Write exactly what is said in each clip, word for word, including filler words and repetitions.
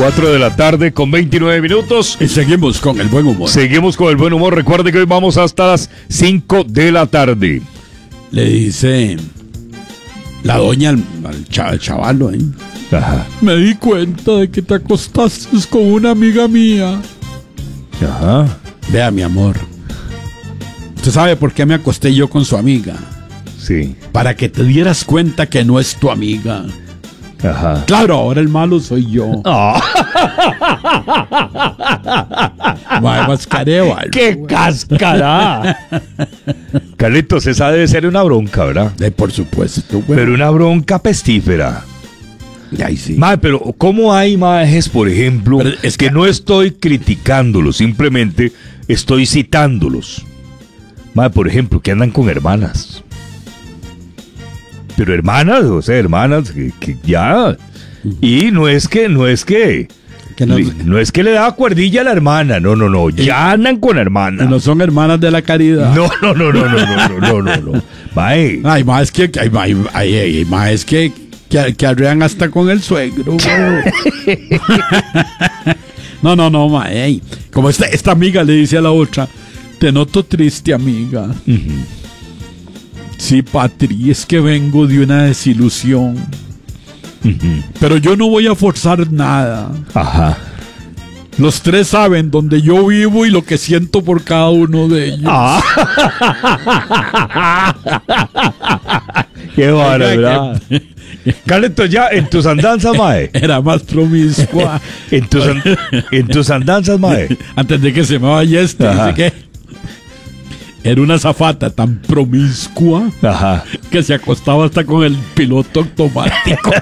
cuatro de la tarde con veintinueve minutos. Y seguimos con el buen humor. Seguimos con el buen humor. Recuerde que hoy vamos hasta las cinco de la tarde. Le dice la doña al, al cha- chavalo, ¿eh? Ajá. Me di cuenta de que te acostaste con una amiga mía. Ajá. Vea, mi amor. ¿Usted sabe por qué me acosté yo con su amiga? Sí. Para que te dieras cuenta que no es tu amiga. Ajá. Claro, ahora el malo soy yo. Oh. Mae, mascareo, algo. ¡Qué cascará! Carlitos, esa debe ser una bronca, ¿verdad? Eh, por supuesto, güey. Pero una bronca pestífera. Ay, sí. Mae, pero ¿cómo hay majes, por ejemplo, Pero es que, que- no estoy criticándolos, simplemente estoy citándolos? Mae, por ejemplo, que andan con hermanas. Pero hermanas, o sea, hermanas que, que ya... Y no es que, no es que... Que no, le- no es que le da cuerdilla a la hermana, no, no, no, ya andan con hermanas. no son hermanas de la caridad. No, no, no, no, no, no, no, no, no, no. Mae. Ay, más es que, ay, ay, ay, ay, más es que, que, que arrean hasta con el suegro, güey. No, no, no, ma, ey. Como esta, esta amiga le dice a la otra, te noto triste, amiga. Ujú. Sí, Patri, es que vengo de una desilusión. Ujú. Pero yo no voy a forzar nada. Ajá. Los tres saben dónde yo vivo y lo que siento por cada uno de ellos. Ah. Qué bárbaro, ¿verdad? Carlitos, ya en tus andanzas, mae. Era más promiscua. En tus, an- en tus andanzas, mae. Antes de que se me vaya este, Ajá. dice que era una zafata tan promiscua Ajá. que se acostaba hasta con el piloto automático.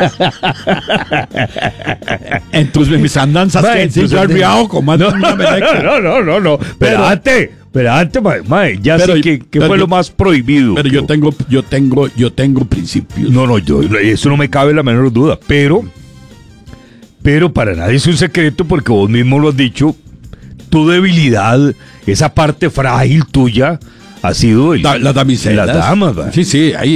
Entonces mis andanzas Mae, que en tus siempre andanzas- arriado con más de No, una no, meleca. no, no, no, no. Pero antes, pero antes, mae, mae, ya Pero- sé que, que pero fue yo- lo más prohibido. Pero yo tengo, yo tengo, yo tengo principios. No, no, yo, eso no me cabe la menor duda. Pero, pero para nadie es un secreto porque vos mismo lo has dicho. Tu debilidad, esa parte frágil tuya, ha sido el, Da- las damiselas. las damas, ¿va? Sí, sí, ahí.